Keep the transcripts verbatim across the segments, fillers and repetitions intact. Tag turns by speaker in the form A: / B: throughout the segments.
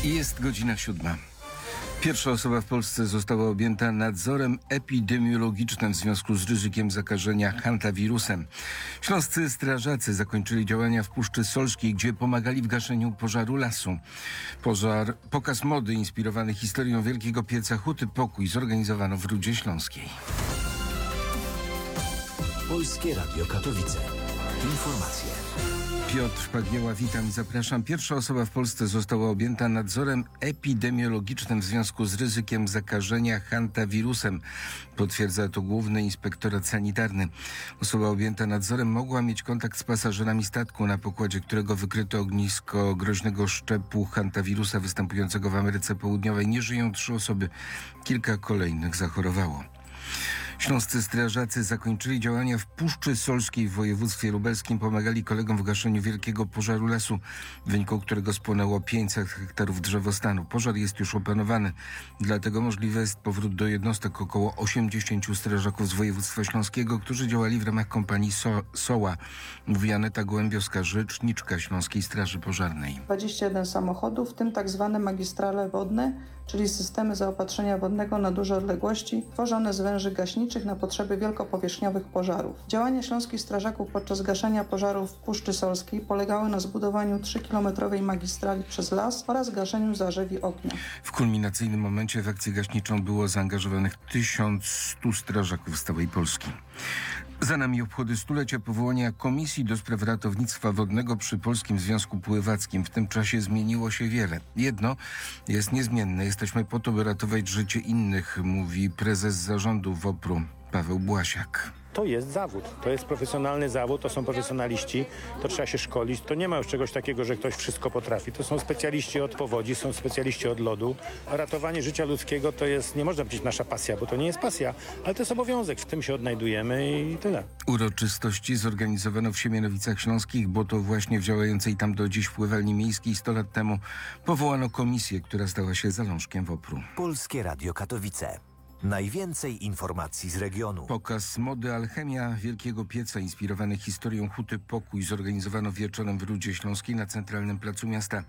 A: Jest godzina siódma. Pierwsza osoba w Polsce została objęta nadzorem epidemiologicznym w związku z ryzykiem zakażenia hantawirusem. Śląscy strażacy zakończyli działania w Puszczy Solskiej, gdzie pomagali w gaszeniu pożaru lasu. Pożar, pokaz mody inspirowany historią Wielkiego Pieca Huty Pokój zorganizowano w Rudzie Śląskiej.
B: Polskie Radio Katowice. Informacje.
A: Piotr Pagieła, witam i zapraszam. Pierwsza osoba w Polsce została objęta nadzorem epidemiologicznym w związku z ryzykiem zakażenia hantawirusem. Potwierdza to Główny Inspektorat Sanitarny. Osoba objęta nadzorem mogła mieć kontakt z pasażerami statku, na pokładzie którego wykryto ognisko groźnego szczepu hantawirusa występującego w Ameryce Południowej. Nie żyją trzy osoby. Kilka kolejnych zachorowało. Śląscy strażacy zakończyli działania w Puszczy Solskiej w województwie lubelskim. Pomagali kolegom w gaszeniu wielkiego pożaru lasu, w wyniku którego spłonęło pięćset hektarów drzewostanu. Pożar jest już opanowany, dlatego możliwy jest powrót do jednostek około osiemdziesięciu strażaków z województwa śląskiego, którzy działali w ramach kompanii so- SOA. Mówi Aneta Gołębiowska, rzeczniczka Śląskiej Straży Pożarnej.
C: dwadzieścia jeden samochodów, w tym tak zwane magistrale wodne, czyli systemy zaopatrzenia wodnego na duże odległości, tworzone z węży gaśniczych na potrzeby wielkopowierzchniowych pożarów. Działania śląskich strażaków podczas gaszenia pożarów w Puszczy Solskiej polegały na zbudowaniu trzykilometrowej magistrali przez las oraz gaszeniu zarzewi ognia.
A: W kulminacyjnym momencie w akcję gaśniczą było zaangażowanych tysiąc stu strażaków z całej Polski. Za nami obchody stulecia powołania Komisji do Spraw Ratownictwa Wodnego przy Polskim Związku Pływackim. W tym czasie zmieniło się wiele. Jedno jest niezmienne. Jesteśmy po to, by ratować życie innych, mówi prezes zarządu WOPR-u Paweł Błasiak.
D: To jest zawód, to jest profesjonalny zawód, to są profesjonaliści, to trzeba się szkolić, to nie ma już czegoś takiego, że ktoś wszystko potrafi. To są specjaliści od powodzi, są specjaliści od lodu. A ratowanie życia ludzkiego to jest, nie można powiedzieć nasza pasja, bo to nie jest pasja, ale to jest obowiązek, w tym się odnajdujemy i tyle.
A: Uroczystości zorganizowano w Siemianowicach Śląskich, bo to właśnie w działającej tam do dziś pływalni miejskiej sto lat temu powołano komisję, która stała się zalążkiem WOPR-u.
B: Polskie Radio Katowice. Najwięcej informacji z regionu.
A: Pokaz mody Alchemia Wielkiego Pieca inspirowany historią Huty Pokój zorganizowano wieczorem w Rudzie Śląskiej na centralnym placu miasta.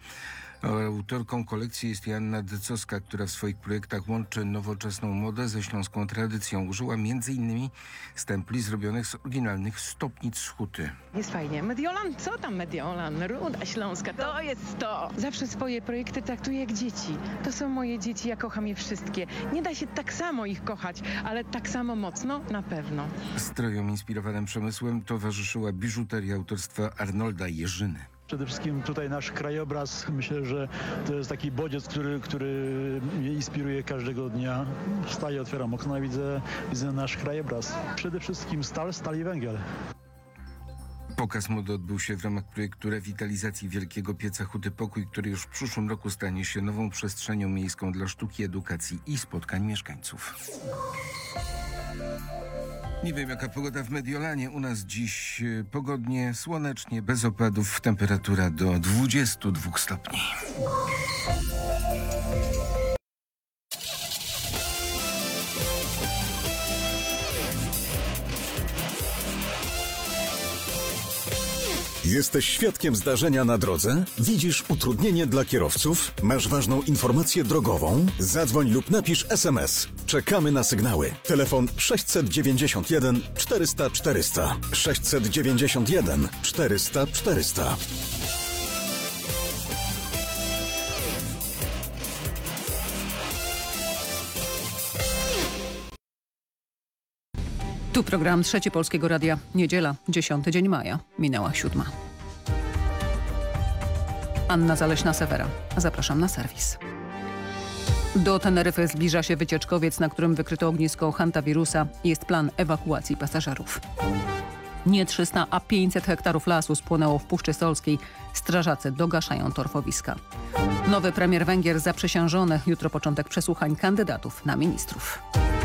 A: Autorką kolekcji jest Joanna Dycowska, która w swoich projektach łączy nowoczesną modę ze śląską tradycją. Użyła między innymi stempli zrobionych z oryginalnych stopnic z huty.
E: Jest fajnie. Mediolan? Co tam Mediolan? Ruda Śląska, to jest to! Zawsze swoje projekty traktuję jak dzieci. To są moje dzieci, ja kocham je wszystkie. Nie da się tak samo ich kochać, ale tak samo mocno na pewno.
A: Strojom inspirowanym przemysłem towarzyszyła biżuteria autorstwa Arnolda Jerzyny.
F: Przede wszystkim tutaj nasz krajobraz, myślę, że to jest taki bodziec, który, który mnie inspiruje każdego dnia. Wstaję, otwieram okno i widzę, widzę nasz krajobraz. Przede wszystkim stal, stal i węgiel.
A: Pokaz mody odbył się w ramach projektu rewitalizacji Wielkiego Pieca Huty Pokój, który już w przyszłym roku stanie się nową przestrzenią miejską dla sztuki, edukacji i spotkań mieszkańców. Nie wiem, jaka pogoda w Mediolanie. U nas dziś pogodnie, słonecznie, bez opadów, temperatura do dwudziestu dwóch stopni.
G: Jesteś świadkiem zdarzenia na drodze? Widzisz utrudnienie dla kierowców? Masz ważną informację drogową? Zadzwoń lub napisz es em es. Czekamy na sygnały. Telefon sześćset dziewięćdziesiąt jeden czterysta czterysta. sześćset dziewięćdziesiąt jeden czterysta czterysta.
H: Tu program Trzeci Polskiego Radia. Niedziela, dziesiąty dzień maja. Minęła siódma. Anna Zaleśna-Sewera. Zapraszam na serwis. Do Teneryfy zbliża się wycieczkowiec, na którym wykryto ognisko hantawirusa. Jest plan ewakuacji pasażerów. Nie trzysta, a pięćset hektarów lasu spłonęło w Puszczy Solskiej. Strażacy dogaszają torfowiska. Nowy premier Węgier zaprzysiężony. Jutro początek przesłuchań kandydatów na ministrów.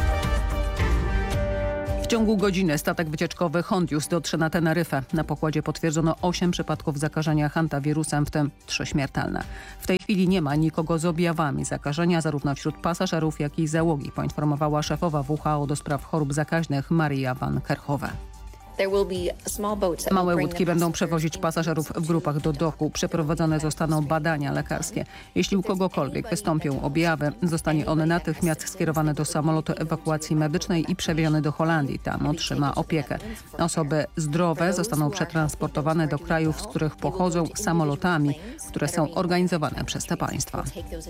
H: W ciągu godziny statek wycieczkowy Hondius dotrze na Teneryfę. Na pokładzie potwierdzono osiem przypadków zakażenia hantawirusem, w tym trzy śmiertelne. W tej chwili nie ma nikogo z objawami zakażenia zarówno wśród pasażerów, jak i załogi, poinformowała szefowa W H O do spraw chorób zakaźnych Maria van Kerkhove. Małe łódki będą przewozić pasażerów w grupach do doku. Przeprowadzone zostaną badania lekarskie. Jeśli u kogokolwiek wystąpią objawy, zostanie on natychmiast skierowany do samolotu ewakuacji medycznej i przewieziony do Holandii. Tam otrzyma opiekę. Osoby zdrowe zostaną przetransportowane do krajów, z których pochodzą, samolotami, które są organizowane przez te państwa.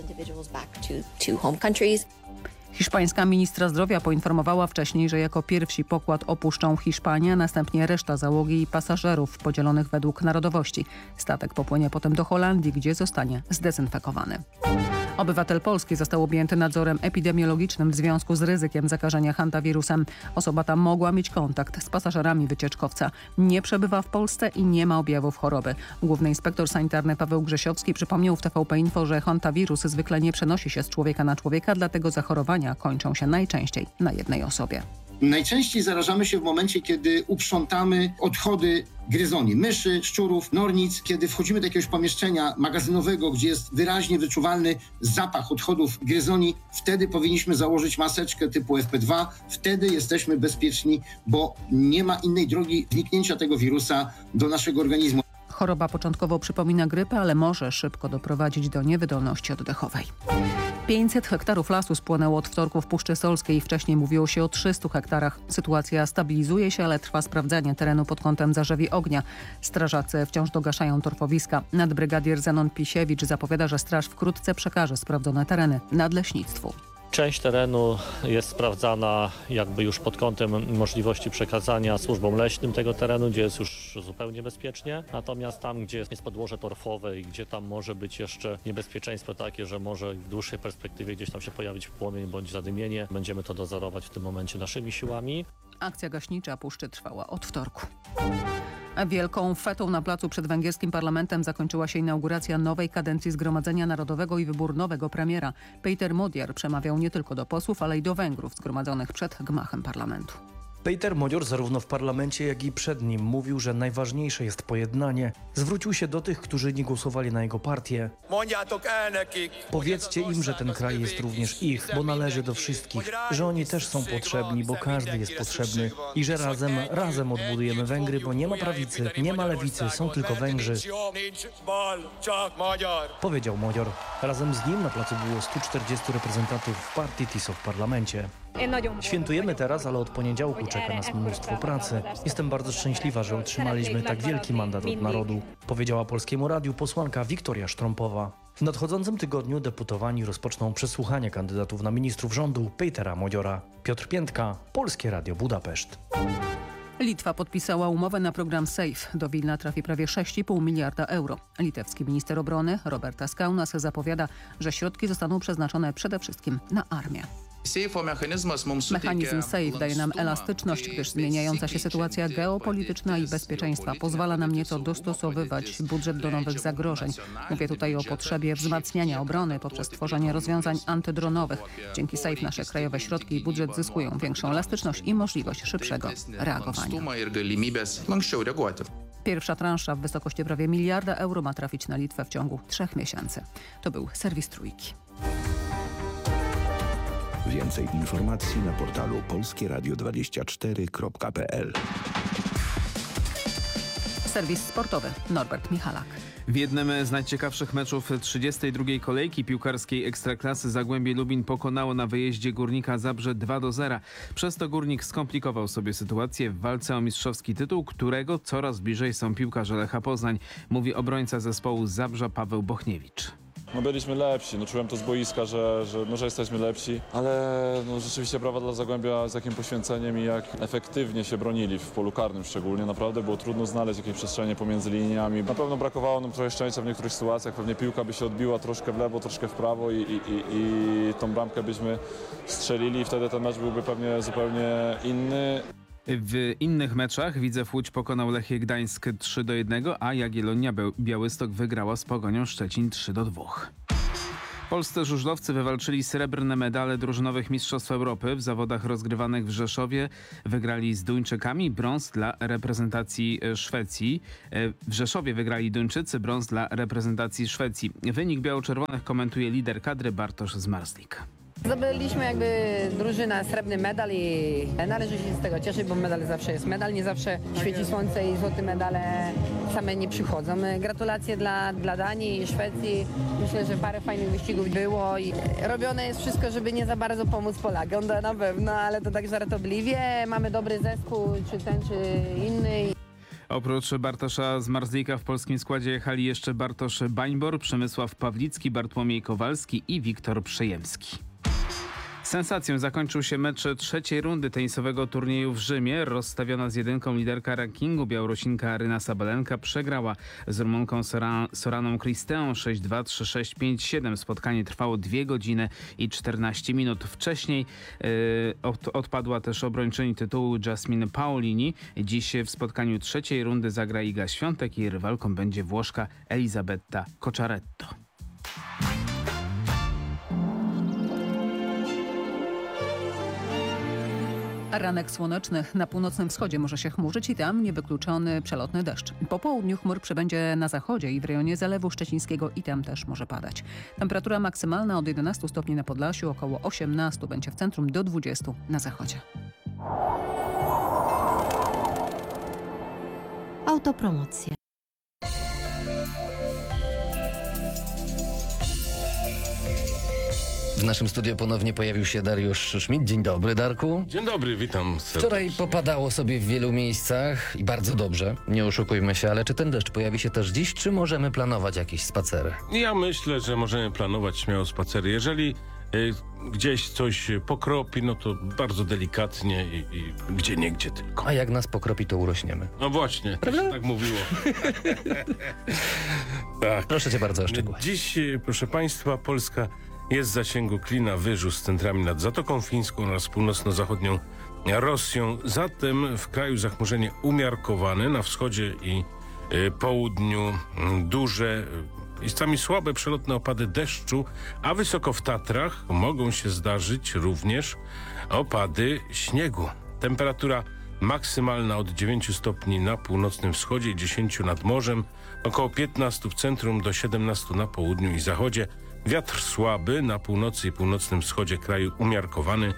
H: Hiszpańska ministra zdrowia poinformowała wcześniej, że jako pierwsi pokład opuszczą Hiszpanię, a następnie reszta załogi i pasażerów podzielonych według narodowości. Statek popłynie potem do Holandii, gdzie zostanie zdezynfekowany. Obywatel Polski został objęty nadzorem epidemiologicznym w związku z ryzykiem zakażenia hantawirusem. Osoba ta mogła mieć kontakt z pasażerami wycieczkowca. Nie przebywa w Polsce i nie ma objawów choroby. Główny inspektor sanitarny Paweł Grzesiowski przypomniał w T V P Info, że hantawirus zwykle nie przenosi się z człowieka na człowieka, dlatego zachorowania kończą się najczęściej na jednej osobie.
I: Najczęściej zarażamy się w momencie, kiedy uprzątamy odchody gryzoni, myszy, szczurów, nornic. Kiedy wchodzimy do jakiegoś pomieszczenia magazynowego, gdzie jest wyraźnie wyczuwalny zapach odchodów gryzoni, wtedy powinniśmy założyć maseczkę typu F P dwa. Wtedy jesteśmy bezpieczni, bo nie ma innej drogi wniknięcia tego wirusa do naszego organizmu.
H: Choroba początkowo przypomina grypę, ale może szybko doprowadzić do niewydolności oddechowej. pięćset hektarów lasu spłonęło od wtorku w Puszczy Solskiej. Wcześniej mówiło się o trzystu hektarach. Sytuacja stabilizuje się, ale trwa sprawdzanie terenu pod kątem zarzewi ognia. Strażacy wciąż dogaszają torfowiska. Nadbrygadier Zenon Pisiewicz zapowiada, że straż wkrótce przekaże sprawdzone tereny nadleśnictwu.
J: Część terenu jest sprawdzana jakby już pod kątem możliwości przekazania służbom leśnym tego terenu, gdzie jest już zupełnie bezpiecznie. Natomiast tam, gdzie jest podłoże torfowe i gdzie tam może być jeszcze niebezpieczeństwo takie, że może w dłuższej perspektywie gdzieś tam się pojawić płomień bądź zadymienie, będziemy to dozorować w tym momencie naszymi siłami.
H: Akcja gaśnicza Puszczy trwała od wtorku. Wielką fetą na placu przed węgierskim parlamentem zakończyła się inauguracja nowej kadencji Zgromadzenia Narodowego i wybór nowego premiera. Peter Magyar przemawiał nie tylko do posłów, ale i do Węgrów zgromadzonych przed gmachem parlamentu.
K: Peter Magyar zarówno w parlamencie, jak i przed nim mówił, że najważniejsze jest pojednanie. Zwrócił się do tych, którzy nie głosowali na jego partię. Powiedzcie im, że ten kraj jest również ich, bo należy do wszystkich, że oni też są potrzebni, bo każdy jest potrzebny i że razem, razem odbudujemy Węgry, bo nie ma prawicy, nie ma lewicy, są tylko Węgrzy. Powiedział Magyar. Razem z nim na placu było stu czterdziestu reprezentantów partii TISO w parlamencie. Świętujemy teraz, ale od poniedziałku czeka nas mnóstwo pracy. Jestem bardzo szczęśliwa, że otrzymaliśmy tak wielki mandat od narodu, powiedziała Polskiemu Radiu posłanka Wiktoria Sztrompowa. W nadchodzącym tygodniu deputowani rozpoczną przesłuchanie kandydatów na ministrów rządu Petera Magyora. Piotr Piętka, Polskie Radio Budapeszt.
H: Litwa podpisała umowę na program SAFE. Do Wilna trafi prawie sześć i pół miliarda euro. Litewski minister obrony Robertas Kaunas zapowiada, że środki zostaną przeznaczone przede wszystkim na armię. Mechanizm SAFE daje nam elastyczność, gdyż zmieniająca się sytuacja geopolityczna i bezpieczeństwa pozwala nam nieco dostosowywać budżet do nowych zagrożeń. Mówię tutaj o potrzebie wzmacniania obrony poprzez tworzenie rozwiązań antydronowych. Dzięki SAFE nasze krajowe środki i budżet zyskują większą elastyczność i możliwość szybszego reagowania. Pierwsza transza w wysokości prawie miliarda euro ma trafić na Litwę w ciągu trzech miesięcy. To był serwis Trójki.
L: Więcej informacji na portalu polskie radio dwadzieścia cztery kropka p l.
H: Serwis sportowy Norbert Michalak.
M: W jednym z najciekawszych meczów trzydziestej drugiej kolejki piłkarskiej Ekstraklasy Zagłębie Lubin pokonało na wyjeździe Górnika Zabrze dwa do zera. Przez to Górnik skomplikował sobie sytuację w walce o mistrzowski tytuł, którego coraz bliżej są piłkarze Lecha Poznań, mówi obrońca zespołu z Zabrza Paweł Bochniewicz.
N: No byliśmy lepsi, no czułem to z boiska, że, że, no, że jesteśmy lepsi, ale no, rzeczywiście brawa dla Zagłębia, z jakim poświęceniem i jak efektywnie się bronili w polu karnym szczególnie. Naprawdę było trudno znaleźć jakieś przestrzenie pomiędzy liniami. Na pewno brakowało nam trochę szczęścia w niektórych sytuacjach, pewnie piłka by się odbiła troszkę w lewo, troszkę w prawo i, i, i, i tą bramkę byśmy strzelili i wtedy ten mecz byłby pewnie zupełnie inny.
M: W innych meczach Widzew Łódź pokonał Lechię Gdańsk trzy do jednego, a Jagiellonia Białystok wygrała z Pogonią Szczecin trzy do dwóch. Polscy żużlowcy wywalczyli srebrne medale drużynowych Mistrzostw Europy w zawodach rozgrywanych w Rzeszowie. Wygrali z Duńczykami, brąz dla reprezentacji Szwecji. W Rzeszowie wygrali Duńczycy, brąz dla reprezentacji Szwecji. Wynik biało-czerwonych komentuje lider kadry Bartosz Zmarzlik.
O: Zdobyliśmy jakby drużyna srebrny medal i należy się z tego cieszyć, bo medal zawsze jest medal, nie zawsze świeci słońce i złote medale same nie przychodzą. Gratulacje dla, dla Danii i Szwecji. Myślę, że parę fajnych wyścigów było i robione jest wszystko, żeby nie za bardzo pomóc Polakom, to na pewno, ale to tak żartobliwie. Mamy dobry zespół, czy ten, czy inny.
M: Oprócz Bartosza Zmarzlika w polskim składzie jechali jeszcze Bartosz Bańbor, Przemysław Pawlicki, Bartłomiej Kowalski i Wiktor Przejemski. Sensacją zakończył się mecz trzeciej rundy tenisowego turnieju w Rzymie. Rozstawiona z jedynką liderka rankingu Białorusinka Aryna Sabalenka przegrała z Rumunką Sora- Soraną Cristeą sześć dwa, trzy sześć, pięć siedem. Spotkanie trwało dwie godziny i czternaście minut. Wcześniej yy, od, odpadła też obrończyni tytułu Jasmine Paolini. Dziś w spotkaniu trzeciej rundy zagra Iga Świątek i rywalką będzie Włoszka Elisabetta Cocciaretto.
H: Ranek słoneczny. Na północnym wschodzie może się chmurzyć i tam niewykluczony przelotny deszcz. Po południu chmur przybędzie na zachodzie i w rejonie Zalewu Szczecińskiego i tam też może padać. Temperatura maksymalna od jedenastu stopni na Podlasiu, około osiemnastu będzie w centrum, do dwudziestu na zachodzie.
P: Autopromocja.
Q: W naszym studiu ponownie pojawił się Dariusz Szmid. Dzień dobry, Darku.
R: Dzień dobry, witam serdecznie.
Q: Wczoraj popadało sobie w wielu miejscach i bardzo dobrze, nie oszukujmy się, ale czy ten deszcz pojawi się też dziś, czy możemy planować jakieś spacery?
R: Ja myślę, że możemy planować śmiało spacery. Jeżeli y, gdzieś coś pokropi, no to bardzo delikatnie i, i gdzie niegdzie tylko.
Q: A jak nas pokropi, to urośniemy.
R: No właśnie, to się tak mówiło. Tak.
Q: Proszę cię bardzo o szczegóły.
R: Dziś, proszę państwa, Polska jest w zasięgu klina wyżu z centrami nad Zatoką Fińską oraz północno-zachodnią Rosją. Zatem w kraju zachmurzenie umiarkowane, na wschodzie i y, południu y, duże, y, miejscami słabe przelotne opady deszczu, a wysoko w Tatrach mogą się zdarzyć również opady śniegu. Temperatura maksymalna od dziewięciu stopni na północnym wschodzie i dziesięciu nad morzem, około piętnastu w centrum do siedemnastu na południu i zachodzie. Wiatr słaby na północy i północnym wschodzie kraju umiarkowany.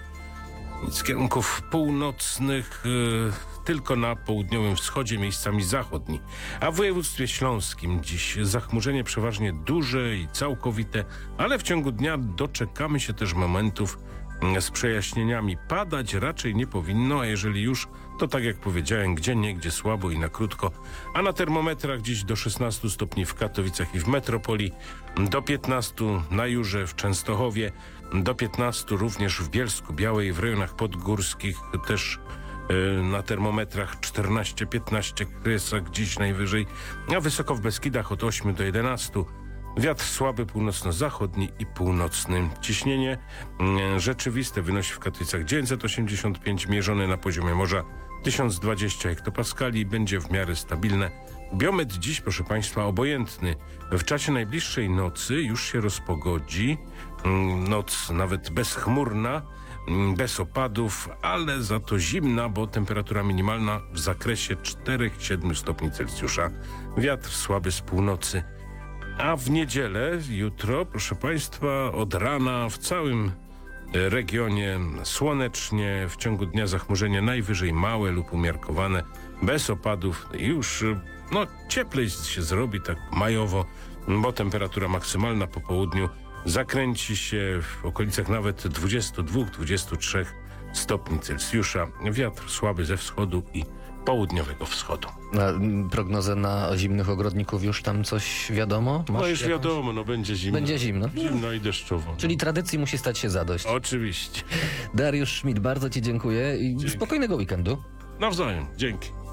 R: Z kierunków północnych yy, tylko na południowym wschodzie, miejscami zachodni. A w województwie śląskim dziś zachmurzenie przeważnie duże i całkowite, ale w ciągu dnia doczekamy się też momentów z przejaśnieniami. Padać raczej nie powinno, a jeżeli już, to tak jak powiedziałem, gdzie niegdzie słabo i na krótko. A na termometrach dziś do szesnastu stopni w Katowicach i w metropolii, do piętnastu na Jurze, w Częstochowie, do piętnastu również w Bielsku Białej, w rejonach podgórskich też yy, na termometrach czternaście piętnaście w Kresach dziś najwyżej, a wysoko w Beskidach od ośmiu do jedenastu. Wiatr słaby północno-zachodni i północny. Ciśnienie mm, rzeczywiste wynosi w Katowicach dziewięćset osiemdziesiąt pięć, mierzone na poziomie morza tysiąc dwadzieścia hektopaskali, będzie w miarę stabilne. Biometr dziś, proszę państwa, obojętny. W czasie najbliższej nocy już się rozpogodzi. Mm, noc nawet bezchmurna, mm, bez opadów, ale za to zimna, bo temperatura minimalna w zakresie cztery do siedmiu stopni Celsjusza. Wiatr słaby z północy. A w niedzielę, jutro, proszę państwa, od rana w całym regionie słonecznie, w ciągu dnia zachmurzenie najwyżej małe lub umiarkowane, bez opadów. Już no, cieplej się zrobi, tak majowo, bo temperatura maksymalna po południu zakręci się w okolicach nawet dwudziestu dwóch do dwudziestu trzech stopni Celsjusza. Wiatr słaby ze wschodu i południowego wschodu.
Q: A prognozę na zimnych ogrodników już tam coś wiadomo? Masz
R: no już
Q: jakąś?
R: wiadomo, no będzie zimno.
Q: Będzie zimno.
R: Zimno i deszczowo.
Q: Czyli tradycji musi stać się zadość.
R: Oczywiście.
Q: Dariusz Szmid, bardzo ci dziękuję i
R: Dzięki.
Q: spokojnego weekendu.
R: Nawzajem, dzięki.